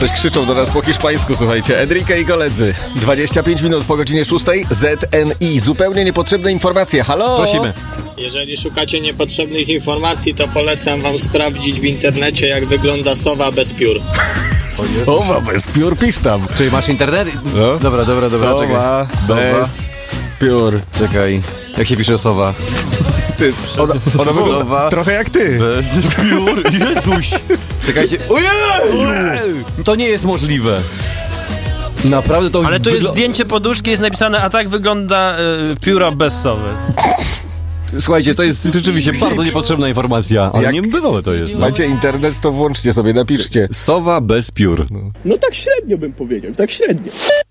Coś krzyczą do nas po hiszpańsku, słuchajcie. Enrique i koledzy. 25 minut po godzinie 6. ZNI. Zupełnie niepotrzebne informacje. Halo? Prosimy. Jeżeli szukacie niepotrzebnych informacji, to polecam wam sprawdzić w internecie, jak wygląda sowa bez piór. Sowa bez piór, pisz tam. Czy masz internet? No. Dobra, czekaj. Sowa bez piór. Czekaj. Jak się pisze sowa? Ty, ona wygląda trochę jak ty. Bez piór. Jezuś. Czekajcie. Ojej! To nie jest możliwe. Naprawdę to... Ale tu jest zdjęcie poduszki, jest napisane, a tak wygląda pióro bez sowy. Słuchajcie, to jest rzeczywiście bardzo niepotrzebna informacja. Ale Jak- niebywałe to jest. No. Macie internet, to włączcie sobie, napiszcie. Sowa bez piór. No tak średnio bym powiedział, tak średnio.